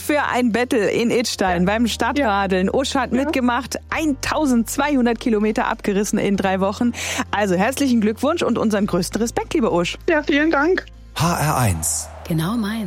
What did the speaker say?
für ein Battle in Idstein beim Stadtradeln. Usch hat mitgemacht, 1200 Kilometer abgerissen in 3 Wochen. Also herzlichen Glückwunsch und unseren größten Respekt, liebe Usch. Ja, vielen Dank. HR1. Genau meins.